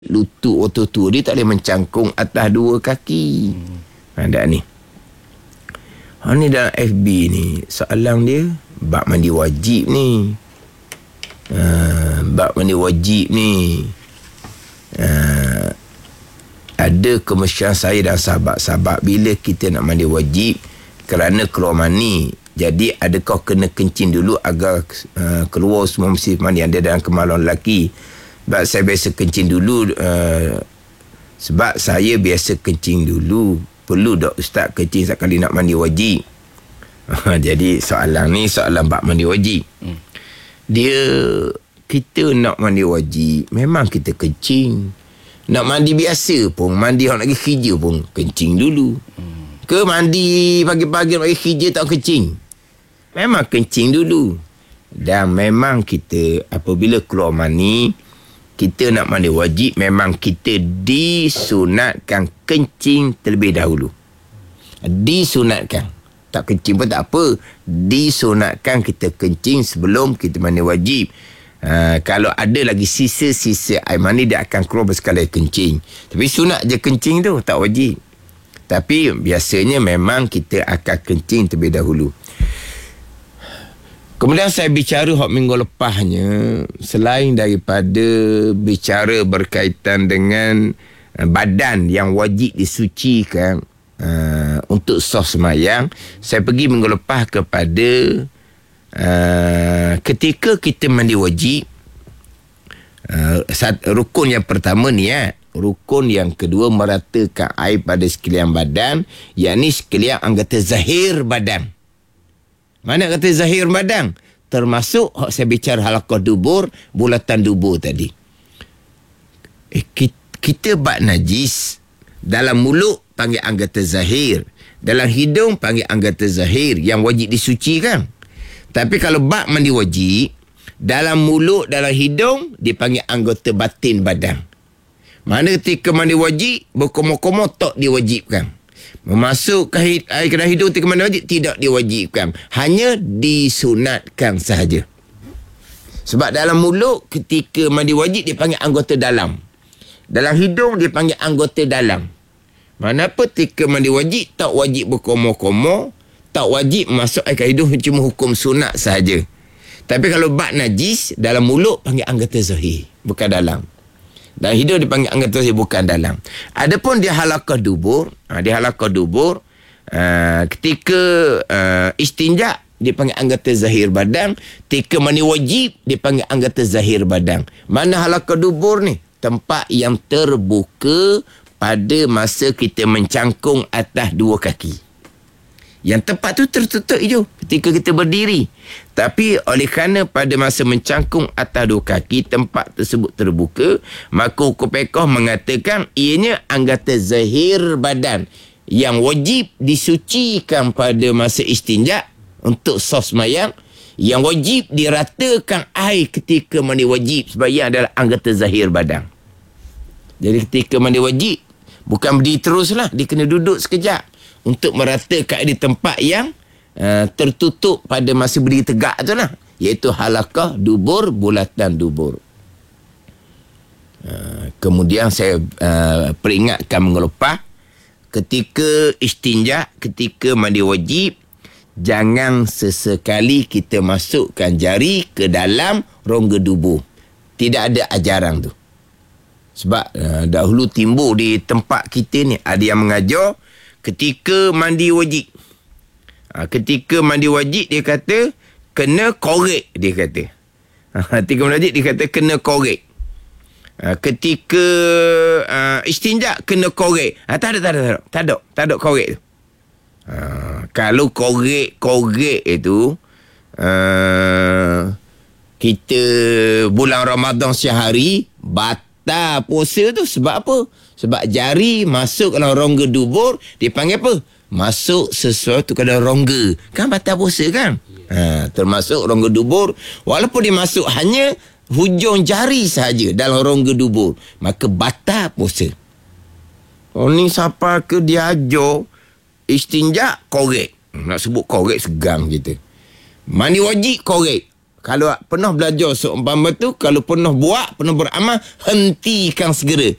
lutut otot dia tak boleh mencangkung atas dua kaki. Tak ni. Ni dalam FB ni soalan dia bab mandi wajib ni. Bab mandi wajib ni. Ada kemesyarahan saya dan sahabat-sahabat bila kita nak mandi wajib kerana keluar mani. Jadi adakah kena kencing dulu agar keluar semua mesin mani yang ada dalam kemaluan lelaki? Sebab saya biasa kencing dulu. Sebab saya biasa kencing dulu. Perlu tak ustaz kencing sekali nak mandi wajib? Jadi soalan ni soalan bab mandi wajib. Dia kita nak mandi wajib memang kita kencing. Nak mandi biasa pun, mandi orang nak pergi kerja pun kencing dulu. Ke mandi pagi-pagi nak pergi kerja tak kencing? Memang kencing dulu. Dan memang kita apabila keluar mani, kita nak mandi wajib, memang kita disunatkan kencing terlebih dahulu. Disunatkan. Tak kencing pun tak apa. Disunatkan kita kencing sebelum kita mandi wajib. Kalau ada lagi sisa-sisa air mani, dia akan keluar bersekali kencing. Tapi sunat je kencing tu, tak wajib. Tapi biasanya memang kita akan kencing terlebih dahulu. Kemudian saya bicara minggu lepasnya, selain daripada bicara berkaitan dengan badan yang wajib disucikan untuk sah sembahyang, saya pergi minggu lepas kepada ketika kita mandi wajib, rukun yang pertama niat, rukun yang kedua meratakan air pada sekalian badan, yakni sekalian anggota zahir badan. Mana kata zahir badan? Termasuk saya bicara halaqah dubur, bulatan dubur tadi. Kita bak najis dalam mulut panggil anggota zahir, dalam hidung panggil anggota zahir yang wajib disucikan. Tapi kalau bab mandi wajib, dalam mulut, dalam hidung, dipanggil anggota batin badan. Mana ketika mandi wajib, berkomor-komor tak diwajibkan. Memasukkan air ke dalam hidung ketika mandi wajib, tidak diwajibkan. Hanya disunatkan sahaja. Sebab dalam mulut, ketika mandi wajib, dipanggil anggota dalam. Dalam hidung, dipanggil anggota dalam. Mana ketika mandi wajib, tak wajib berkomor-komor, tak wajib masuk air ke hidung, cuma hukum sunat sahaja. Tapi kalau bak najis, dalam mulut panggil anggota zahir, bukan dalam. Dalam hidung dipanggil anggota zahir, bukan dalam. Adapun dia halaqah dubur, ketika istinja, dipanggil anggota zahir badan. Ketika mandi wajib, dipanggil anggota zahir badan. Mana halaqah dubur ni? Tempat yang terbuka pada masa kita mencangkung atas dua kaki. Yang tempat tu tertutup hijau ketika kita berdiri. Tapi oleh kerana pada masa mencangkung atas dua kaki, tempat tersebut terbuka, maka hukum fiqh mengatakan ianya anggota zahir badan yang wajib disucikan pada masa istinja untuk sah sembahyang. Yang wajib diratakan air ketika mandi wajib sembahyang adalah anggota zahir badan. Jadi ketika mandi wajib, bukan berdiri teruslah, dia kena duduk sekejap untuk meratakan di tempat yang tertutup pada masa berdiri tegak tu lah, iaitu halaqah dubur, bulatan dubur. Kemudian saya peringatkan minggu lepas, ketika istinja, ketika mandi wajib, jangan sesekali kita masukkan jari ke dalam rongga dubur. Tidak ada ajaran tu. Sebab dahulu timbul di tempat kita ni, ada yang mengajar ketika mandi wajib. Ketika mandi wajib, dia kata kena korek, dia kata. Ketika mandi wajib, dia kata kena korek. Ketika istinja, kena korek. Tak ada korek tu. Kalau korek itu, kita bulan Ramadan sehari, batal puasa tu. Sebab apa? Sebab jari masuk dalam rongga dubur, dipanggil apa? Masuk sesuatu ke dalam rongga. Kan batal puasa kan? Termasuk rongga dubur. Walaupun dia masuk hanya hujung jari sahaja dalam rongga dubur, maka batal puasa. Ni siapa ke dia ajar istinja korek. Nak sebut korek segang kita. Mandi wajib korek. Kalau pernah belajar seumpama tu, kalau pernah buat, pernah beramal, hentikan segera.